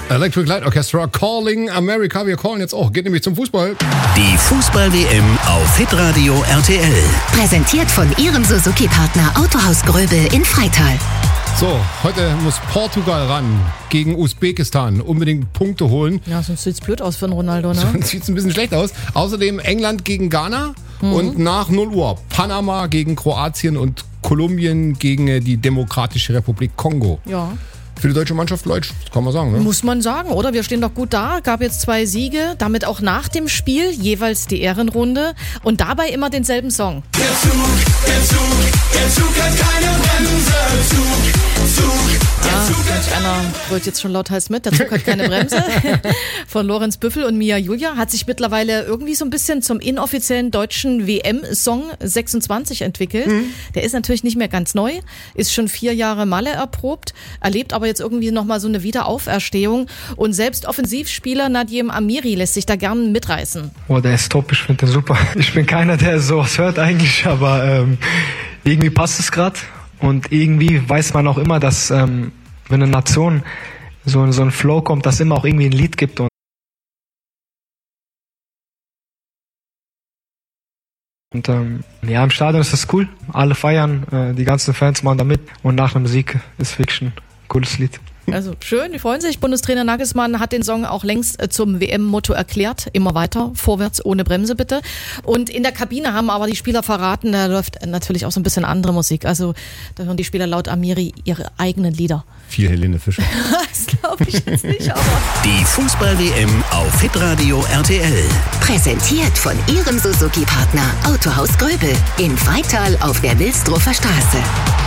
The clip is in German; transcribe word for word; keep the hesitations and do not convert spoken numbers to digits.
Electric Light Orchestra, Calling America. Wir callen jetzt auch. Geht nämlich zum Fußball. Die Fußball-W M auf Hitradio R T L. Präsentiert von Ihrem Suzuki-Partner Autohaus Gröbel in Freital. So, heute muss Portugal ran gegen Usbekistan. Unbedingt Punkte holen. Ja, sonst sieht es blöd aus für den Ronaldo, ne? Sonst sieht es ein bisschen schlecht aus. Außerdem England gegen Ghana mhm. und nach null Uhr Panama gegen Kroatien und Kolumbien gegen die Demokratische Republik Kongo. Ja. Für die deutsche Mannschaft, Leute, kann man sagen, ne? Muss man sagen, oder? Wir stehen doch gut da. Gab jetzt zwei Siege, damit auch nach dem Spiel jeweils die Ehrenrunde und dabei immer denselben Song. Der Zug, der Zug, der Zug hat keine Bremse. Zug, Zug, der ja, Zug hat einer brüllt jetzt schon lauthals mit. Der Zug hat keine Bremse. Von Lorenz Büffel und Mia Julia hat sich mittlerweile irgendwie so ein bisschen zum inoffiziellen deutschen W M-Song sechsundzwanzig entwickelt. Mhm. Der ist natürlich nicht mehr ganz neu, ist schon vier Jahre Malle erprobt, erlebt aber jetzt irgendwie nochmal so eine Wiederauferstehung und selbst Offensivspieler Nadim Amiri lässt sich da gern mitreißen. Oh, der ist top, ich finde den super. Ich bin keiner, der sowas hört eigentlich, aber ähm, irgendwie passt es gerade und irgendwie weiß man auch immer, dass ähm, wenn eine Nation so, so ein Flow kommt, dass es immer auch irgendwie ein Lied gibt. Und Und ähm, ja, im Stadion ist das cool, alle feiern, äh, die ganzen Fans machen da mit und nach dem Sieg ist wirklich ein cooles Lied. Also schön, die freuen sich. Bundestrainer Nagelsmann hat den Song auch längst zum W M-Motto erklärt. Immer weiter, vorwärts, ohne Bremse bitte. Und in der Kabine haben aber die Spieler verraten, da läuft natürlich auch so ein bisschen andere Musik. Also da hören die Spieler laut Amiri ihre eigenen Lieder. Viel Helene Fischer. Das glaube ich jetzt nicht, aber... Die Fußball-W M auf Hitradio R T L. Präsentiert von Ihrem Suzuki-Partner Autohaus Gröbel in Freital auf der Wilsdruffer Straße.